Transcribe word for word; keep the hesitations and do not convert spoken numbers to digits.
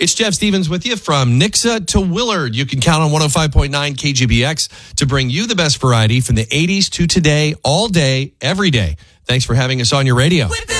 It's Jeff Stevens with you from Nixa to Willard. You can count on one oh five point nine K G B X to bring you the best variety from the eighties to today, all day, every day. Thanks for having us on your radio.